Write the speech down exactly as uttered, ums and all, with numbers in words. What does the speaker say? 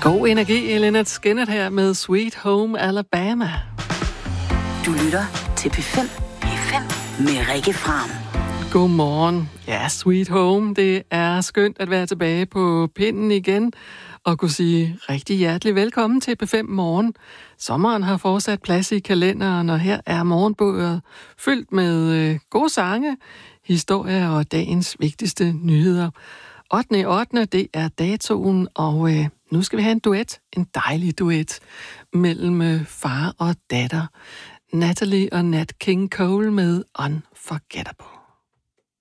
God energi, Lynyrd Skynyrd her med Sweet Home Alabama. Du lytter til P fem. P fem med Rikke Fram. Godmorgen. Ja, Sweet Home. Det er skønt at være tilbage på pinden igen og kunne sige rigtig hjertelig velkommen til P fem Morgen. Sommeren har fortsat plads i kalenderen, og her er morgenbordet fyldt med øh, gode sange, historier og dagens vigtigste nyheder. ottende ottende det er datoen, og øh, nu skal vi have en duet, en dejlig duet, mellem øh, far og datter. Natalie og Nat King Cole med Unforgettable.